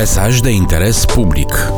Mesaj de interes public.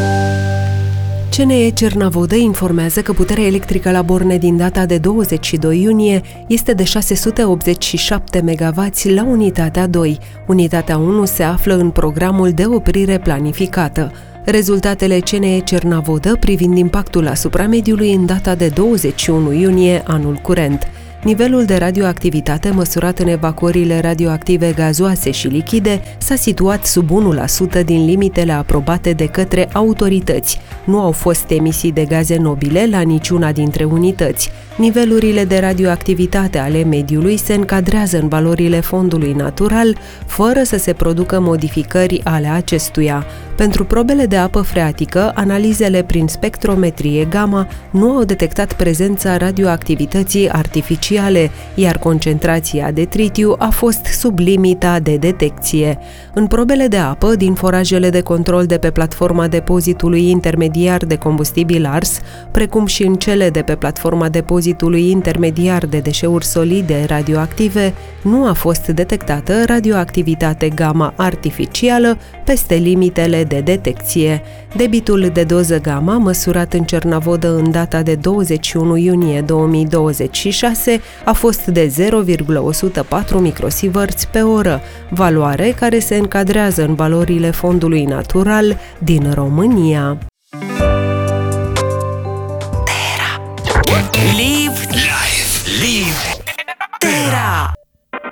CNE Cernavodă informează că puterea electrică la borne din data de 22 iunie este de 687 MW la unitatea 2. Unitatea 1 se află în programul de oprire planificată. Rezultatele CNE Cernavodă privind impactul asupra mediului în data de 21 iunie anul curent. Nivelul de radioactivitate măsurat în evacuările radioactive gazoase și lichide s-a situat sub 1% din limitele aprobate de către autorități. Nu au fost emisii de gaze nobile la niciuna dintre unități. Nivelurile de radioactivitate ale mediului se încadrează în valorile fondului natural, fără să se producă modificări ale acestuia. Pentru probele de apă freatică, analizele prin spectrometrie gamma nu au detectat prezența radioactivității artificiale, iar concentrația de tritiu a fost sub limita de detecție. În probele de apă din forajele de control de pe platforma depozitului intermediar de combustibil ars, precum și în cele de pe platforma depozitului intermediar de deșeuri solide radioactive, nu a fost detectată radioactivitate gamma artificială peste limitele de detecție. Debitul de doză gamma, măsurat în Cernavodă în data de 21 iunie 2026, a fost de 0,104 microsieverts pe oră, valoare care se încadrează în valorile fondului natural din România. Terra.